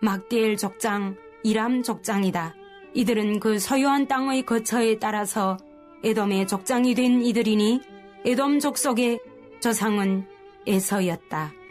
막디엘 족장, 이람 족장이다. 이들은 그 소유한 땅의 거처에 따라서 에돔의 족장이 된 이들이니 에돔 족속의 조상은 에서였다.